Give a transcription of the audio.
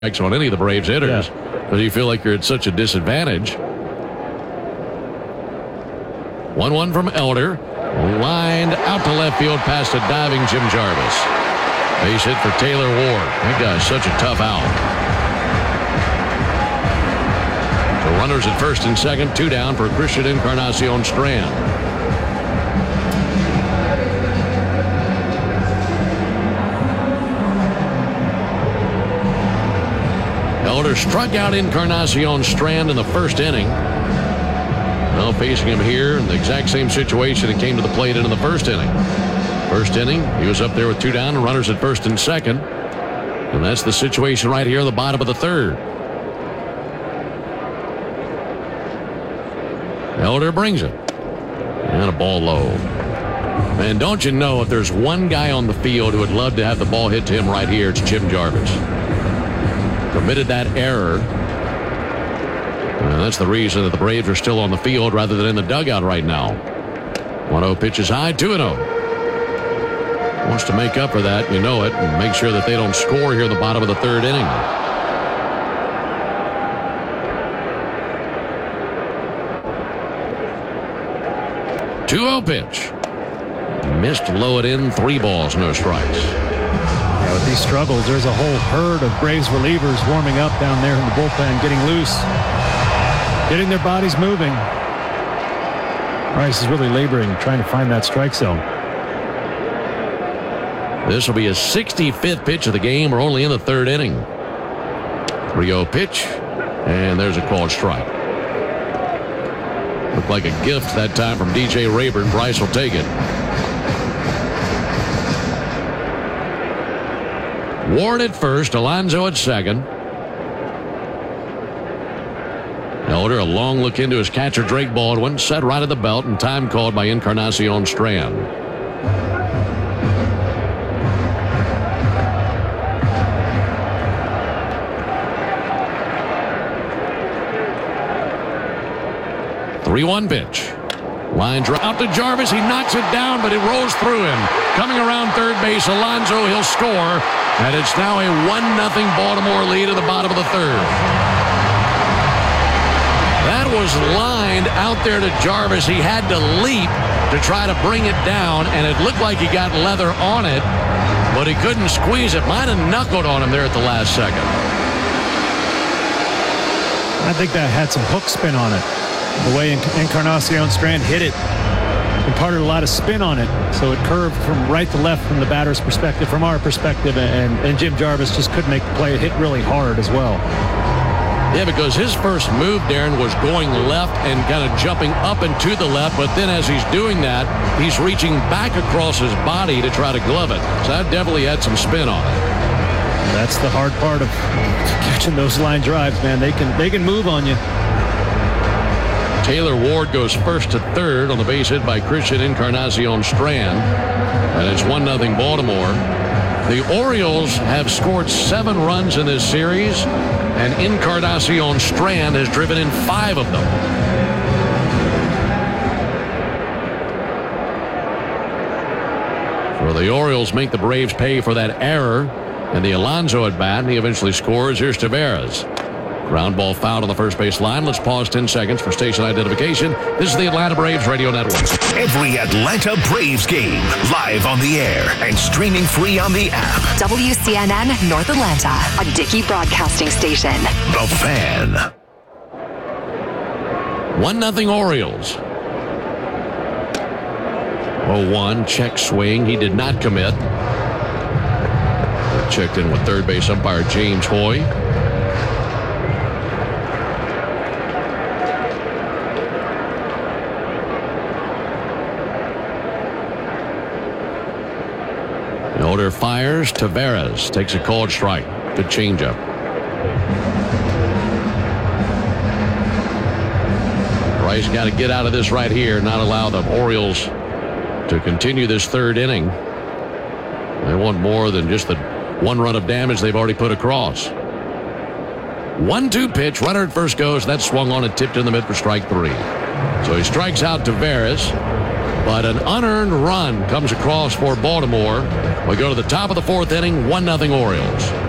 on any of the Braves hitters because you feel like you're at such a disadvantage. 1-1 from Elder. Lined out to left field past a diving Jim Jarvis. Base hit for Taylor Ward. That guy's such a tough out. So runners at first and second, 2 down for Christian Encarnacion Strand. Elder struck out Encarnacion Strand in the first inning. Now facing him here in the exact same situation it came to the plate in the first inning. First inning, he was up there with 2 down and runners at first and second. And that's the situation right here in the bottom of the third. Elder brings it. And a ball low. Man, don't you know if there's one guy on the field who would love to have the ball hit to him right here, it's Jim Jarvis. Committed that error. That's the reason that the Braves are still on the field rather than in the dugout right now. 1-0 pitch is high, 2-0. Wants to make up for that, you know it, and make sure that they don't score here in the bottom of the third inning. Two-0 pitch. Missed to low it in, 3 balls, no strikes. Yeah, with these struggles, there's a whole herd of Braves relievers warming up down there in the bullpen, getting loose. Getting their bodies moving. Price is really laboring, trying to find that strike zone. This will be his 65th pitch of the game. We're only in the third inning. 3-0 pitch, and there's a called strike. Looked like a gift that time from DJ Rayburn. Bryce will take it. Ward at first, Alonso at second. Elder, a long look into his catcher, Drake Baldwin, set right at the belt, and time called by Encarnacion Strand. Three-1 pitch. Line drive out to Jarvis. He knocks it down, but it rolls through him. Coming around third base, Alonso, he'll score, and it's now a 1-0 Baltimore lead at the bottom of the third. That was lined out there to Jarvis. He had to leap to try to bring it down, and it looked like he got leather on it, but he couldn't squeeze it. Might have knuckled on him there at the last second. I think that had some hook spin on it. The way Encarnacion Strand hit it imparted a lot of spin on it, so it curved from right to left from the batter's perspective, from our perspective, and Jim Jarvis just couldn't make the play. It hit really hard as well. Yeah, because his first move, Darren, was going left and kind of jumping up and to the left, but then as he's doing that, he's reaching back across his body to try to glove it. So that definitely had some spin on it. That's the hard part of catching those line drives, man. They can move on you. Taylor Ward goes first to third on the base hit by Christian Encarnacion Strand, and it's 1-0 Baltimore. The Orioles have scored 7 runs in this series, and Encarnacion Strand has driven in 5 of them. So the Orioles make the Braves pay for that error, and the Alonso at bat, and he eventually scores. Here's Taveras. Ground ball fouled on the first base line. Let's pause 10 seconds for station identification. This is the Atlanta Braves Radio Network. Every Atlanta Braves game live on the air and streaming free on the app. WCNN North Atlanta, a Dickey broadcasting station. The Fan. 1-0 Orioles. 0-1 check swing. He did not commit. Checked in with third base umpire James Hoy. Elder fires. Taveras takes a called strike. Good changeup. Bryce got to get out of this right here, not allow the Orioles to continue this third inning. They want more than just the 1 run of damage they've already put across. 1-2 pitch. Runner at first goes. That swung on and tipped in the mid for strike 3. So he strikes out Taveras. But an unearned run comes across for Baltimore. We go to the top of the 4th inning, 1-0 Orioles.